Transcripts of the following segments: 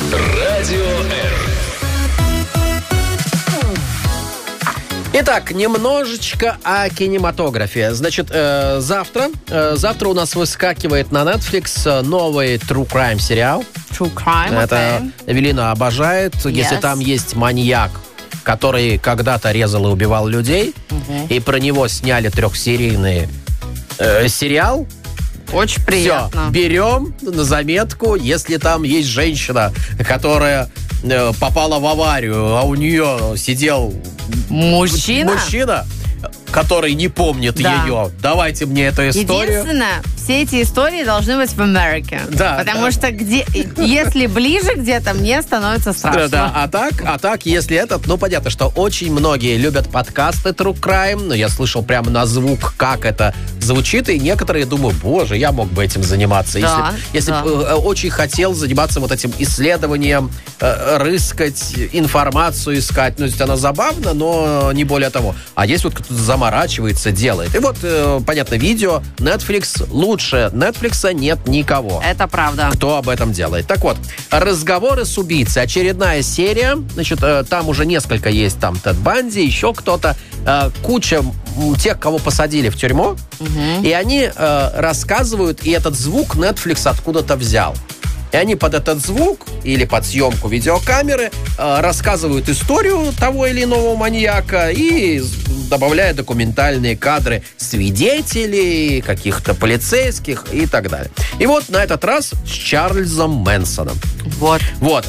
Радио Р. Итак, немножечко о кинематографе. Значит, завтра у нас выскакивает на Netflix новый True Crime сериал. True Crime, Это Эвелина обожает. Если там есть маньяк, который когда-то резал и убивал людей, и про него сняли 3-серийный сериал. Очень приятно. Все, берем на заметку, если там есть женщина, которая попала в аварию, а у нее сидел мужчина, который не помнит ее. Давайте мне эту историю. Единственное, все эти истории должны быть в Америке. Да. Потому что если ближе где-то, мне становится страшно. Да, а так, если этот, понятно, что очень многие любят подкасты True Crime, но я слышал прямо на звук, как это звучит, и некоторые думают, боже, я мог бы этим заниматься. Если бы очень хотел заниматься вот этим исследованием, рыскать, информацию искать. То есть она забавна, но не более того. А есть вот кто-то заморачивается, делает. И вот, понятно, видео, Netflix, лучше Netflix нет никого. Это правда. Кто об этом делает. Так вот, разговоры с убийцей. Очередная серия. Значит, там уже несколько есть. Там Тед Банди, еще кто-то. Куча тех, кого посадили в тюрьму. И они рассказывают, и этот звук Netflix откуда-то взял. И они под этот звук или под съемку видеокамеры рассказывают историю того или иного маньяка и добавляя документальные кадры свидетелей, каких-то полицейских и так далее. И вот на этот раз с Чарльзом Мэнсоном. Вот.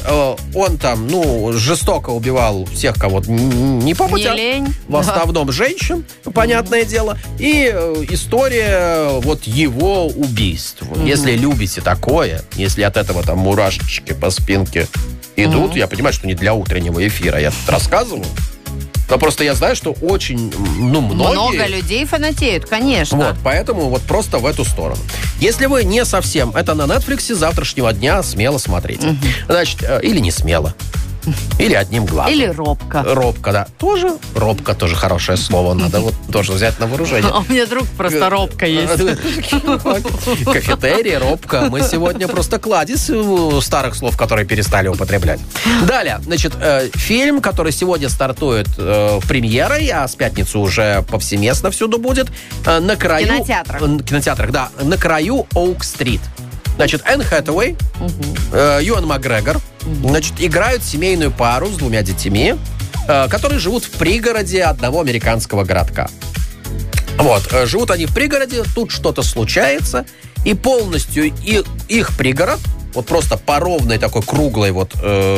Он там, жестоко убивал всех, кого не попадет. В основном женщин, понятное дело. И история вот его убийств. Если любите такое, если от этого там мурашечки по спинке идут, я понимаю, что не для утреннего эфира я тут рассказываю. Но просто я знаю, что очень, многие... Много людей фанатеют, конечно. Вот, поэтому вот просто в эту сторону. Если вы не совсем... Это на Netflix завтрашнего дня смело смотрите. Значит, или не смело. Или одним глазом. Или робко. Робко, да. Робко тоже хорошее слово. Надо вот тоже взять на вооружение. А у меня друг просто робко есть. Кафетерия, робко. Мы сегодня просто кладезь старых слов, которые перестали употреблять. Далее, значит, фильм, который сегодня стартует премьерой, а с пятницы уже повсеместно всюду будет. На краю... Кинотеатрах, да. На краю Оук-стрит. Значит, Энн Хэтэуэй, Юэн Макгрегор, значит, играют семейную пару с 2 детьми, которые живут в пригороде одного американского городка. Вот, живут они в пригороде, тут что-то случается, и полностью их пригород, вот просто по ровной такой круглой вот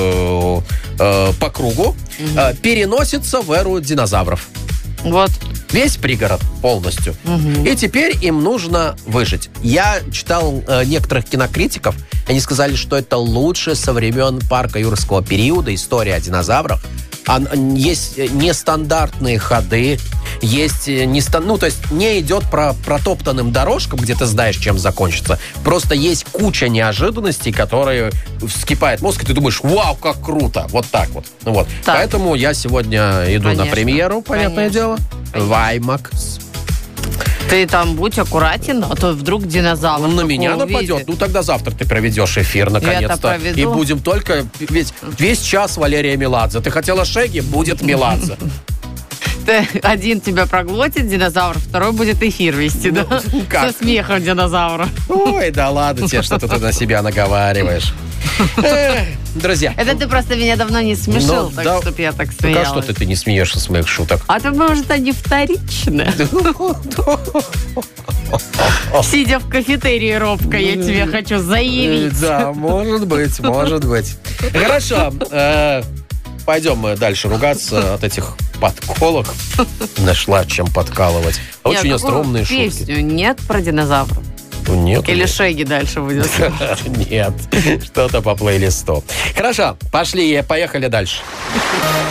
по кругу, переносится в эру динозавров. Вот. Весь пригород полностью. И теперь им нужно выжить. Я читал некоторых кинокритиков, они сказали, что это лучше со времен парка юрского периода, история о динозаврах. Есть нестандартные ходы, есть то есть не идет по протоптанным дорожкам, где ты знаешь, чем закончится. Просто есть куча неожиданностей, которые вскипает мозг, и ты думаешь, вау, как круто. Вот так вот. Так. Поэтому я сегодня иду на премьеру, понятное дело, в IMAX. Ты там будь аккуратен, а то вдруг динозавр на меня нападет. Тогда завтра ты проведешь эфир, наконец-то. И будем только... Весь час Валерия Меладзе. Ты хотела Шеги? Будет Меладзе. Один тебя проглотит, динозавр, второй будет эфир вести, да? Как? Со смехом динозавра. Ой, да ладно тебе, что ты на себя наговариваешь. Друзья. Это ты просто меня давно не смешил, так, чтобы я так смеялась. А что ты не смеешься с моих шуток? А то, может, они вторичны. Сидя в кафетерии робко, я тебе хочу заявить. Да, может быть. Хорошо. Пойдем мы дальше ругаться от этих подколок. Нашла чем подкалывать. Очень остроумные шутки. Песню нет про динозавра? Нет. Или Шеги дальше будет? Нет. Что-то по плейлисту. Хорошо, поехали дальше.